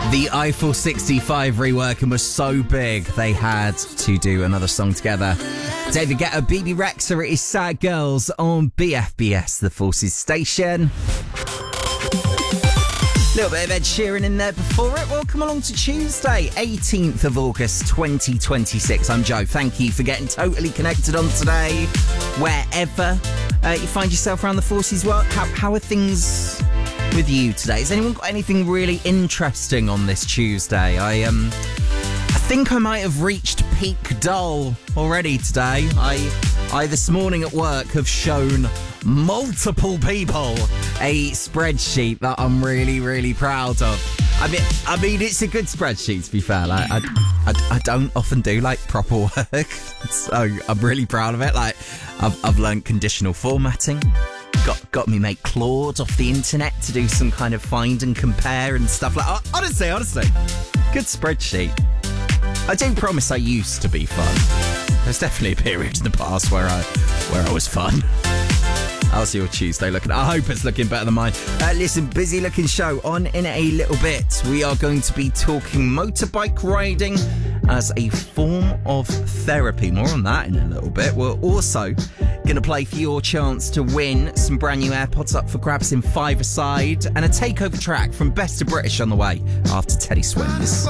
The Eiffel 65 reworking was so big, they had to do another song together. David Guetta, BB Rexa, it is Sad Girls on BFBS, the Forces station. Little bit of Ed Sheeran in there before it. Welcome along to Tuesday, 18th of August 2026. I'm Joe. Thank you for getting totally connected on today. Wherever you find yourself around the Forces world, how are things with you today? Has anyone got anything really interesting on this Tuesday? I think I might have reached peak dull already today. I this morning at work have shown multiple people a spreadsheet that I'm really, really proud of. I mean, it's a good spreadsheet, to be fair. Like, I don't often do like proper work, so I'm really proud of it. Like, I've learned conditional formatting. Got me mate Claude off the internet to do some kind of find and compare and stuff like. Honestly, good spreadsheet. I do promise I used to be fun. There's definitely a period in the past where I was fun. How's your Tuesday looking? I hope it's looking better than mine. Listen, busy looking show on in a little bit. We are going to be talking motorbike riding as a form of therapy. More on that in a little bit. We're also going to play for your chance to win some brand new AirPods up for grabs in 5-a-side and a takeover track from Best of British on the way after Teddy Swims.